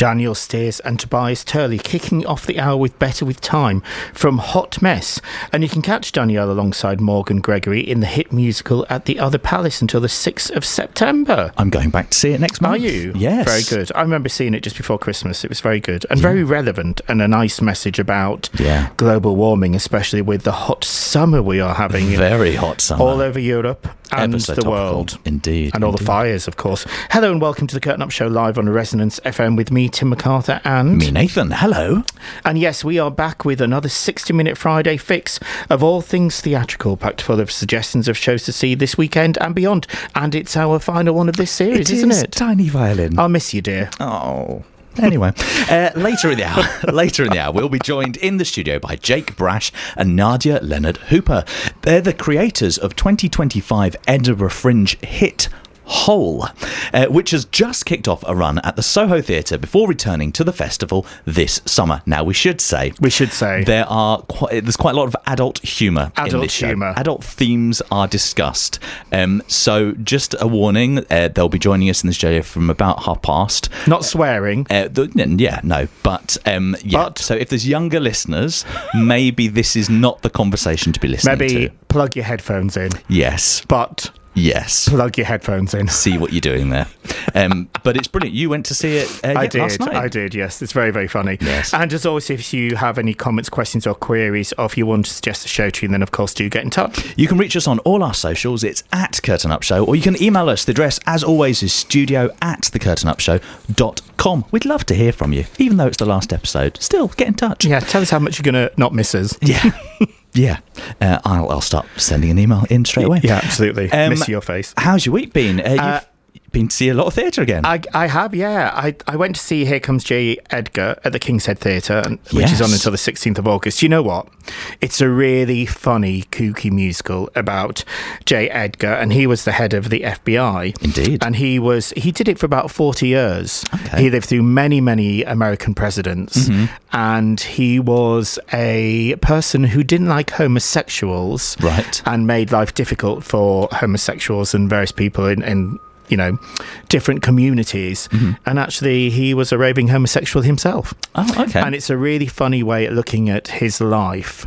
Daniel Steers and Tobias Turley kicking off the hour with Better With Time from Hot Mess. And you can catch Danielle alongside Morgan Gregory in the hit musical at the Other Palace until the 6th of September. I'm going back to see it next month. Are you? Yes. Very good. I remember seeing it just before Christmas. It was very good and very relevant, and a nice message about global warming, especially with the hot summer we are having. Very hot summer. All over Europe and so the topical. world. Indeed. And all the fires, of course. Hello and welcome to the Curtain Up Show live on Resonance FM with me, Tim MacArthur, and... me, Nathan. Hello. And yes, we are back with another 60-minute Friday fix of all things theatrical, packed full of suggestions of shows to see this weekend and beyond. And it's our final one of this series, isn't it? Tiny Violin. I'll miss you, dear. Oh... Anyway, later in the hour, we'll be joined in the studio by Jake Brash and Nadia Leonard Hooper. They're the creators of 2025 Edinburgh Fringe hit Hole, which has just kicked off a run at the Soho Theatre before returning to the festival this summer. Now, we should say there's quite a lot of adult humour in this show. Adult themes are discussed. So just a warning, they'll be joining us in the studio from about past. Not swearing. But so if there's younger listeners, maybe this is not the conversation to be listening to. Maybe plug your headphones in. Yes. Yes. Plug your headphones in. See what you're doing there. But it's brilliant. You went to see it last night. I did, yes. It's very, very funny. Yes. And as always, if you have any comments, questions or queries, or if you want to suggest a show tune, then of course do get in touch. You can reach us on all our socials. It's at Curtain Up Show, or you can email us. The address, as always, is studio@thecurtainupshow.com. We'd love to hear from you, even though it's the last episode. Still, get in touch. Yeah, tell us how much you're going to not miss us. Yeah. Yeah, I'll start sending an email in straight away. Yeah, absolutely. Miss your face. How's your week been? You've been to see a lot of theatre again. I have, yeah. I went to see Here Comes J. Edgar at the King's Head Theatre, which is on until the 16th of August. You know what? It's a really funny, kooky musical about J. Edgar, and he was the head of the FBI. Indeed. And he did it for about 40 years. Okay. He lived through many, many American presidents, and he was a person who didn't like homosexuals. Right. And made life difficult for homosexuals and various people in different communities. And actually he was a raving homosexual himself. Oh, okay. And it's a really funny way of looking at his life.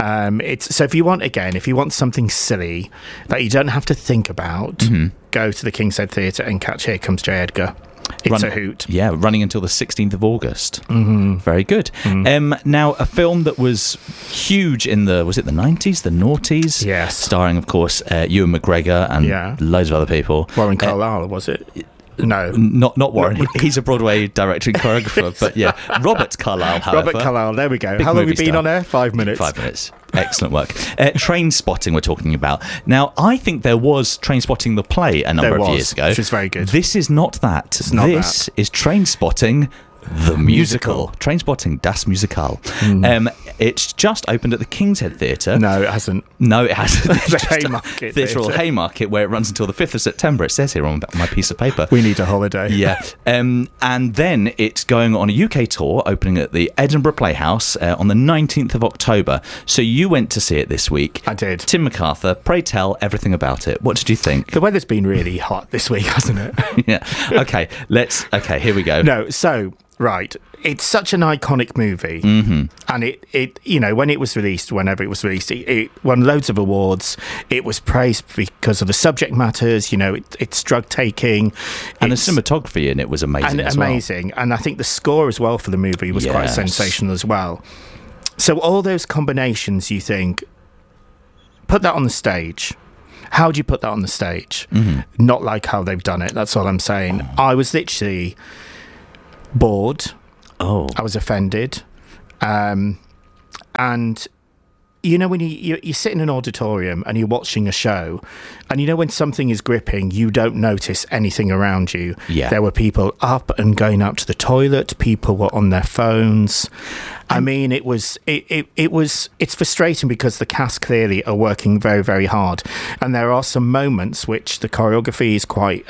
So if you want something silly that you don't have to think about, go to the King's Head Theatre and catch Here Comes J. Edgar. It's a hoot. Yeah, running until the 16th of August. Very good. Now, a film that was huge in the 90s, the noughties? Yes. Starring, of course, Ewan McGregor and loads of other people. Warren Carlyle, was it? No. Not Warren. He's a Broadway director and choreographer. But yeah, Robert Carlyle, however. Robert Carlyle, there we go. Big How long have you been star. on air? 5 minutes. 5 minutes. Excellent work. Train Spotting we're talking about. Now, I think there was Train Spotting the play a number of years ago. Which was very good. This is not that. This is Train Spotting the musical. Train Spotting Das Musical. It's just opened at the King's Head Theatre. No, it hasn't. No, it hasn't. The Haymarket Theatre Royal Haymarket, where it runs until the 5th of September. It says here on my piece of paper. We need a holiday. Yeah. And then it's going on a UK tour, opening at the Edinburgh Playhouse on the 19th of October. So you went to see it this week. I did. Tim MacArthur, pray tell everything about it. What did you think? The weather's been really hot this week, hasn't it? Yeah. Okay, here we go. No, so... Right, it's such an iconic movie, and it when it was released, whenever it was released, it won loads of awards. It was praised because of the subject matters. It's drug taking, and the cinematography in it was amazing. And I think the score as well for the movie was quite sensational as well. So all those combinations, you think, put that on the stage. How do you put that on the stage? Not like how they've done it. That's all I'm saying. I was literally bored. I was offended, and when you sit in an auditorium and you're watching a show, and when something is gripping, you don't notice anything around you. There were people up and going out to the toilet. People were on their phones. I mean, it's frustrating because the cast clearly are working very, very hard, and there are some moments which the choreography is quite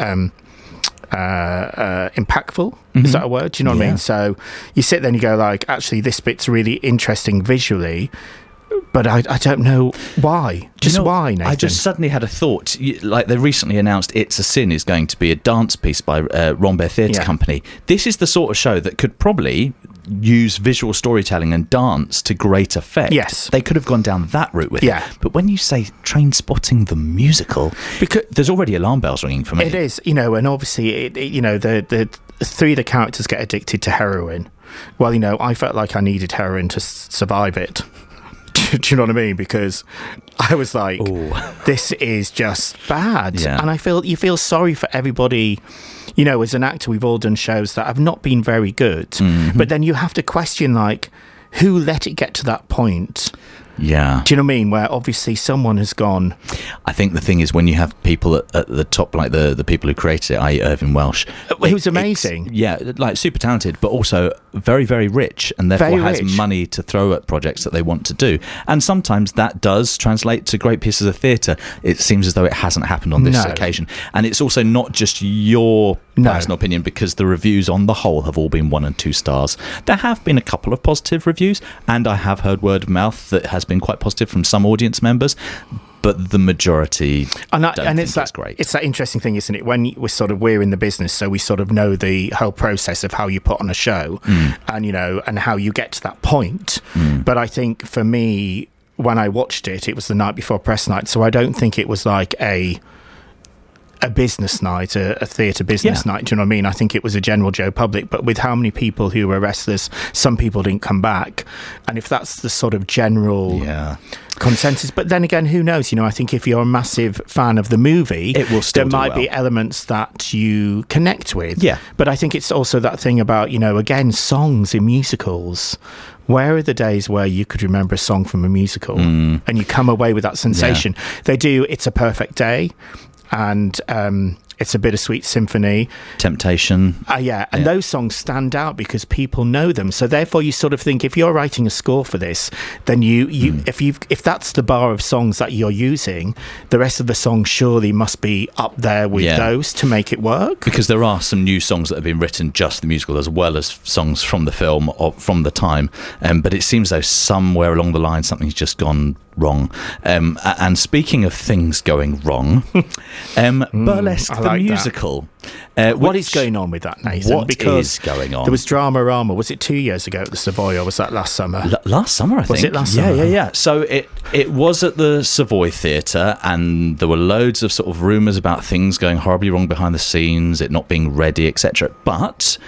impactful. Is that a word? Do you know what I mean? So you sit there and you go like, actually, this bit's really interesting visually, But I don't know why. Just why, Nathan? I just suddenly had a thought. Like, they recently announced It's a Sin is going to be a dance piece by Rambert Theatre Company. This is the sort of show that could probably use visual storytelling and dance to great effect. Yes. They could have gone down that route with it. But when you say Trainspotting the musical, because there's already alarm bells ringing for me. It is, and obviously, the three of the characters get addicted to heroin. Well, I felt like I needed heroin to survive it. Do you know what I mean? Because I was like, this is just bad. Yeah. And you feel sorry for everybody. As an actor, we've all done shows that have not been very good. Mm-hmm. But then you have to question, like, who let it get to that point? Yeah. Do you know what I mean? Where obviously someone has gone. I think the thing is, when you have people at the top, like the people who created it, i.e. Irvine Welsh. Who's amazing. Like super talented, but also very, very rich, and therefore has money to throw at projects that they want to do. And sometimes that does translate to great pieces of theatre. It seems as though it hasn't happened on this occasion. And it's also not just your personal opinion, because the reviews on the whole have all been 1 and 2 stars. There have been a couple of positive reviews, and I have heard word of mouth that has been quite positive from some audience members, but the majority it's great. It's that interesting thing, isn't it? When we're in the business, so we sort of know the whole process of how you put on a show, and how you get to that point. But I think for me, when I watched it, it was the night before press night, so I don't think it was like a business night, a theatre business night. Do you know what I mean? I think it was a general Joe public, but with how many people who were restless, some people didn't come back, and if that's the sort of general consensus. But then again, who knows? I think if you're a massive fan of the movie, it will still there might be elements that you connect with. Yeah. But I think it's also that thing about, again, songs in musicals. Where are the days where you could remember a song from a musical and you come away with that sensation? They do It's a Perfect Day, and It's a Bittersweet Symphony, Temptation. And those songs stand out because people know them. So therefore, you sort of think, if you're writing a score for this, then if that's the bar of songs that you're using, the rest of the songs surely must be up there with those to make it work. Because there are some new songs that have been written just the musical, as well as songs from the film or from the time. But it seems though somewhere along the line something's just gone wrong. And speaking of things going wrong, Burlesque the musical. What is going on with that, Nathan? What is going on? There was Dramarama. Was it 2 years ago at the Savoy, or was that last summer? Last summer, I think. Was it last summer? Yeah. So it was at the Savoy Theatre, and there were loads of sort of rumours about things going horribly wrong behind the scenes, it not being ready, etc. But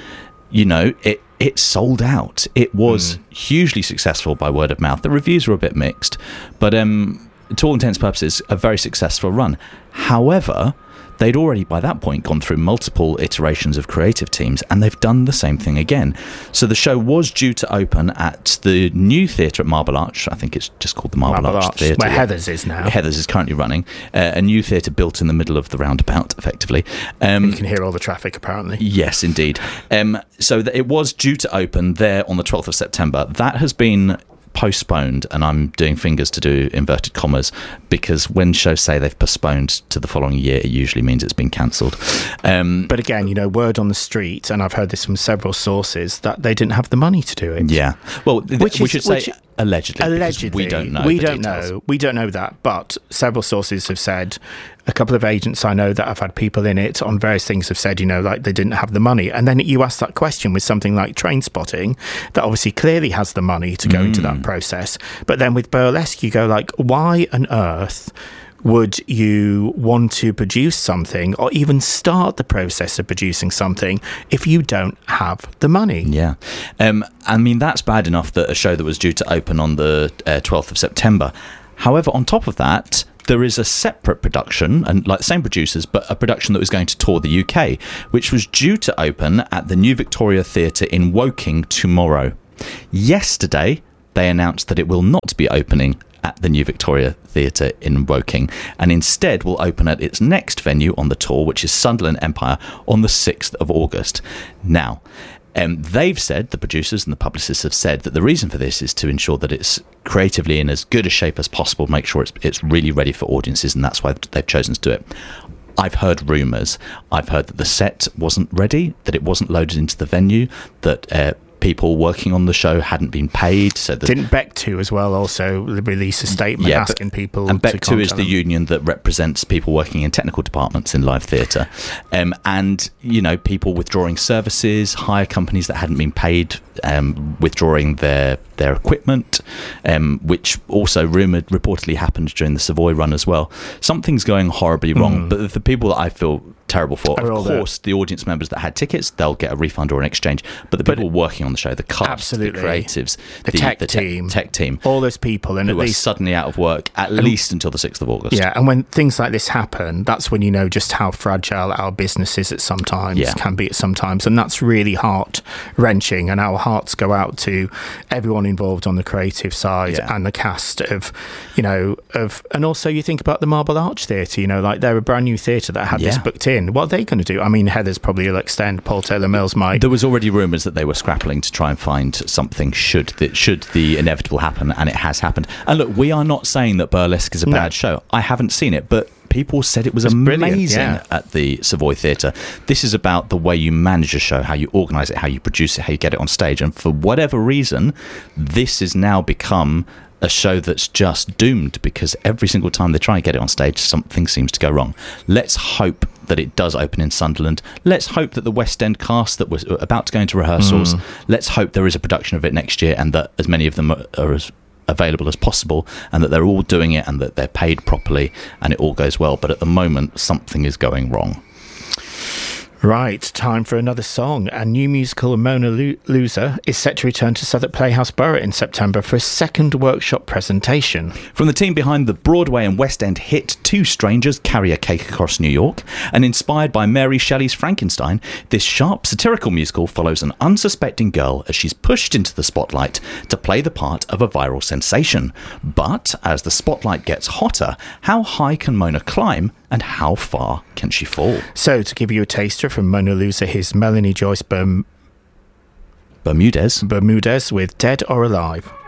it sold out. It was hugely successful by word of mouth. The reviews were a bit mixed, but to all intents and purposes, a very successful run. However, they'd already by that point gone through multiple iterations of creative teams, and they've done the same thing again. So the show was due to open at the new theatre at Marble Arch. I think it's just called the Marble Arch Theatre. Where Heathers is now. Heathers is currently running. A new theatre built in the middle of the roundabout, effectively. You can hear all the traffic, apparently. Yes, indeed. So it was due to open there on the 12th of September. That has been postponed, and I'm doing fingers to do inverted commas, because when shows say they've postponed to the following year, it usually means it's been cancelled. But again, word on the street, and I've heard this from several sources, that they didn't have the money to do it. Yeah. Well, we should say allegedly. We don't know. We don't know that, but several sources have said, a couple of agents I know that have had people in it on various things have said, like they didn't have the money. And then you ask that question with something like Trainspotting, that obviously clearly has the money to go into that process. But then with Burlesque, you go like, why on earth would you want to produce something or even start the process of producing something if you don't have the money? Yeah. I mean, that's bad enough that a show that was due to open on the 12th of September. However, on top of that, there is a separate production, and like the same producers, but a production that was going to tour the UK, which was due to open at the New Victoria Theatre in Woking tomorrow. Yesterday, they announced that it will not be opening at the New Victoria Theatre in Woking, and instead will open at its next venue on the tour, which is Sunderland Empire, on the 6th of August. Now, they've said, the producers and the publicists have said, that the reason for this is to ensure that it's creatively in as good a shape as possible, make sure it's really ready for audiences, and that's why they've chosen to do it. I've heard rumours. I've heard that the set wasn't ready, that it wasn't loaded into the venue, that people working on the show hadn't been paid. So didn't Beck2 as well also release a statement asking people and Beck2 is the them. union that represents people working in technical departments in live theatre, and people withdrawing services, hire companies that hadn't been paid, withdrawing their equipment, which also reportedly happened during the Savoy run as well. Something's going horribly wrong, but the people that I feel terrible for, of course, the audience members that had tickets, they'll get a refund or an exchange, but the people working on the show, the cast, the creatives, the tech team, all those people, and who are suddenly out of work at least until the 6th of August. Yeah, and when things like this happen, that's when you know just how fragile our business is can be at sometimes, and that's really heart-wrenching, and our hearts go out to everyone involved on the creative side and the cast and also you think about the Marble Arch Theatre, like they're a brand new theatre that had this booked in. What are they going to do? I mean, Heather's probably will extend. Paul Taylor Mills might. There was already rumours that they were scrapping to try and find something should the inevitable happen, and it has happened. And look, we are not saying that Burlesque is a bad show. I haven't seen it, but people said it was amazing at the Savoy Theatre. This is about the way you manage a show, how you organise it, how you produce it, how you get it on stage. And for whatever reason, this has now become a show that's just doomed, because every single time they try and get it on stage, something seems to go wrong. Let's hope that it does open in Sunderland. Let's hope that the West End cast that was about to go into rehearsals, let's hope there is a production of it next year, and that as many of them are as available as possible, and that they're all doing it, and that they're paid properly, and it all goes well. But at the moment, something is going wrong. Right, time for another song. A new musical, Mona Lisa, is set to return to Southwark Playhouse Borough in September for a second workshop presentation. From the team behind the Broadway and West End hit Two Strangers Carry a Cake Across New York, and inspired by Mary Shelley's Frankenstein, this sharp satirical musical follows an unsuspecting girl as she's pushed into the spotlight to play the part of a viral sensation. But as the spotlight gets hotter, how high can Mona climb, and how far can she fall? So, to give you a taster from Mona Lisa, here's Melanie Joyce Bermudez with Dead or Alive.